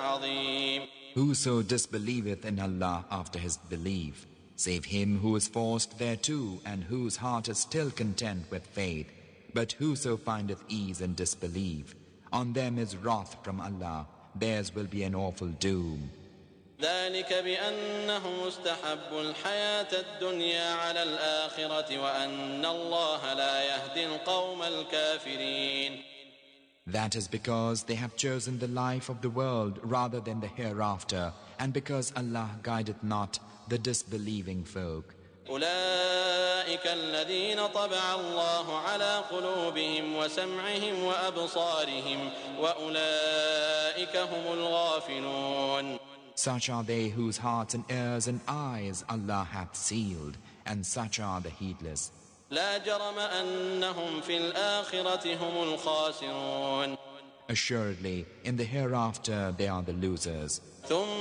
عظيم. Whoso disbelieveth in Allah after his belief, save him who is forced thereto and whose heart is still content with faith. But whoso findeth ease in disbelief, on them is wrath from Allah, theirs will be an awful doom. ذلك بأنهم استحبوا الحياة الدنيا على الآخرة وأن الله لا يهدي القوم الكافرين. That is because they have chosen the life of the world rather than the hereafter, and because Allah guideth not the disbelieving folk. أولئك الذين طبع الله على قلوبهم وسمعهم وأبصارهم وأولئك هم الغافلون. Such are they whose hearts and ears and eyes Allah hath sealed, and such are the heedless. لا جرم أنهم في الآخرة هم الخاسرون. Assuredly, in the hereafter they are the losers.